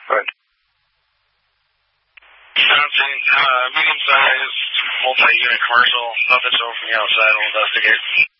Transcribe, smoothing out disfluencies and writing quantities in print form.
Right. Medium-sized, multi-unit commercial. Nothing shown from the outside. We'll investigate.